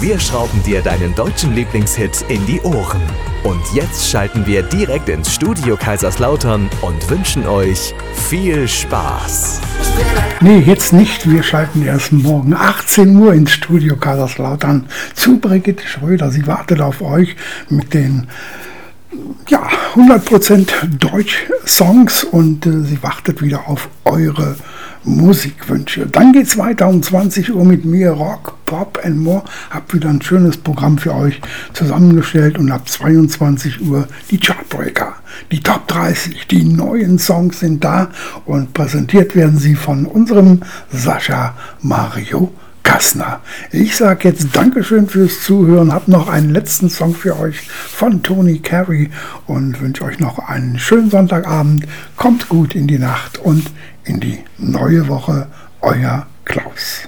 Wir schrauben dir deinen deutschen Lieblingshit in die Ohren. Und jetzt schalten wir direkt ins Studio Kaiserslautern und wünschen euch viel Spaß. Nee, jetzt nicht. Wir schalten erst morgen 18 Uhr ins Studio Kaiserslautern zu Brigitte Schröder. Sie wartet auf euch mit den 100% Deutsch-Songs und sie wartet wieder auf eure Musikwünsche. Dann geht's weiter um 20 Uhr mit mir, Rock, Pop and More. Hab wieder ein schönes Programm für euch zusammengestellt und ab 22 Uhr die Chartbreaker, die Top 30, die neuen Songs sind da und präsentiert werden sie von unserem Sascha Mario Kassner. Ich sage jetzt Dankeschön fürs Zuhören, habe noch einen letzten Song für euch von Tony Carey und wünsche euch noch einen schönen Sonntagabend. Kommt gut in die Nacht und in die neue Woche. Euer Klaus.